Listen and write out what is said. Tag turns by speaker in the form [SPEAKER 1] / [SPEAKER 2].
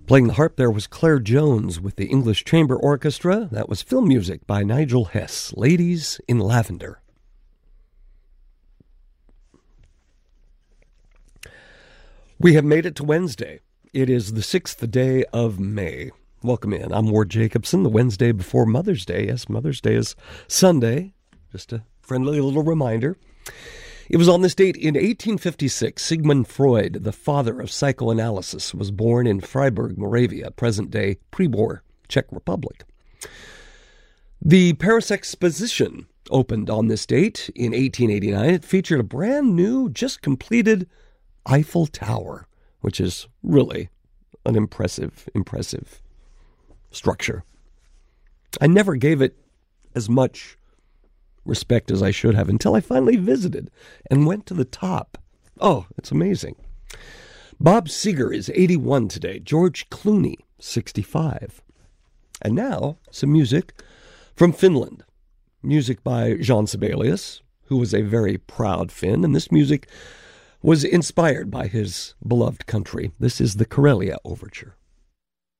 [SPEAKER 1] Playing the harp there was Claire Jones with the English Chamber Orchestra. That was film music by Nigel Hess, Ladies in Lavender. We have made it to Wednesday. It is the 6th day of May. Welcome in. I'm Ward Jacobson, the Wednesday before Mother's Day. Yes, Mother's Day is Sunday. Just a friendly little reminder. It was on this date in 1856, Sigmund Freud, the father of psychoanalysis, was born in Freiburg, Moravia, present-day pre-war Czech Republic. The Paris Exposition opened on this date in 1889. It featured a brand new, just completed Eiffel Tower, which is really an impressive structure. I never gave it as much respect as I should have until I finally visited and went to the top. Oh, it's amazing. Bob Seger is 81 today. George Clooney, 65. And now, some music from Finland. Music by Jean Sibelius, who was a very proud Finn, and this music was inspired by his beloved country. This is the Karelia Overture.